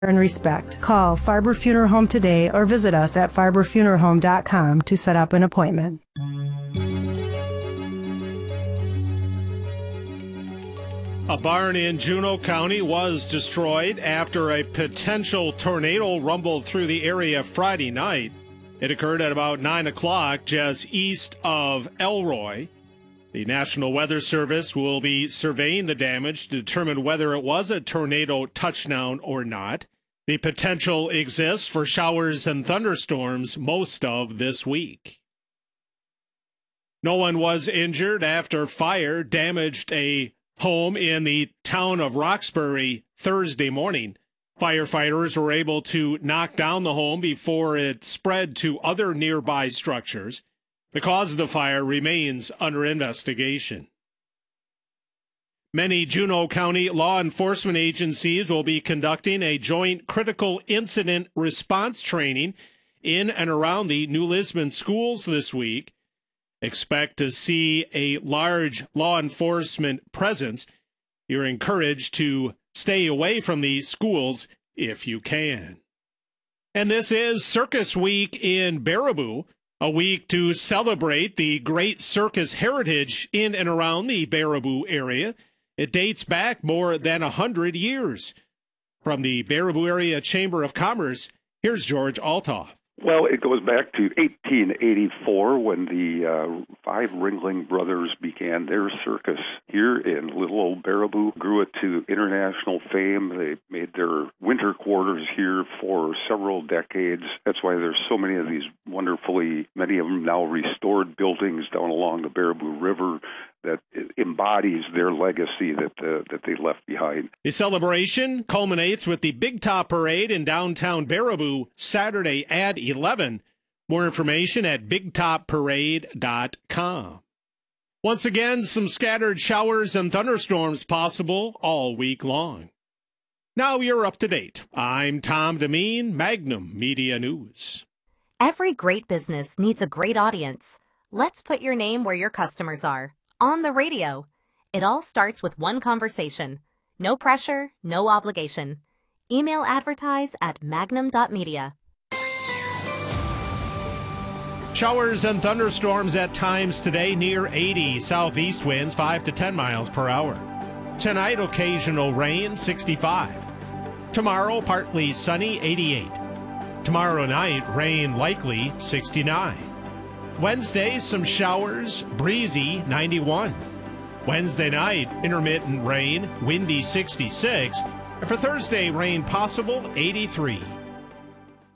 and respect. Call Farber Funeral Home today or visit us at farberfuneralhome.com to set up an appointment. A barn in Juneau County was destroyed after a potential tornado rumbled through the area Friday night. It occurred at about 9 o'clock just east of Elroy. The National Weather Service will be surveying the damage to determine whether it was a tornado touchdown or not. The potential exists for showers and thunderstorms most of this week. No one was injured after fire damaged a home in the town of Roxbury Thursday morning. Firefighters were able to knock down the home before it spread to other nearby structures. The cause of the fire remains under investigation. Many Juneau County law enforcement agencies will be conducting a joint critical incident response training in and around the New Lisbon schools this week. Expect to see a large law enforcement presence. You're encouraged to stay away from the schools if you can. And this is Circus Week in Baraboo, a week to celebrate the great circus heritage in and around the Baraboo area. It dates back more than 100 years. From the Baraboo Area Chamber of Commerce, here's George Altoff. Well, it goes back to 1884 when the five Ringling Brothers began their circus here in little old Baraboo, grew it to international fame. They made their winter quarters here for several decades. That's why there's so many of these wonderfully, many of them now restored buildings down along the Baraboo River that embodies their legacy that they left behind. The celebration culminates with the Big Top Parade in downtown Baraboo Saturday at 11. More information at bigtopparade.com. Once again, some scattered showers and thunderstorms possible all week long. Now you're up to date. I'm Tom Demeen, Magnum Media News. Every great business needs a great audience. Let's put your name where your customers are. On the radio. It all starts with one conversation. No pressure, no obligation. Email advertise at magnum.media. Showers and thunderstorms at times today near 80. Southeast winds 5 to 10 miles per hour. Tonight, occasional rain, 65. Tomorrow, partly sunny, 88. Tomorrow night, rain likely, 69. Wednesday, some showers, breezy, 91. Wednesday night, intermittent rain, windy, 66. And for Thursday, rain possible, 83.